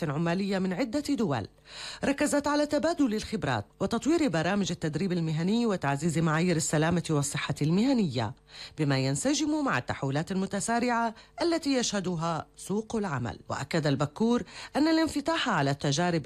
جمعيات عمالية من عدة دول، ركزت على تبادل الخبرات وتطوير برامج التدريب المهني وتعزيز معايير السلامة والصحة المهنية، بما ينسجم مع التحولات المتسارعة التي يشهدها سوق العمل. وأكد البكور أن الانفتاح على التجارب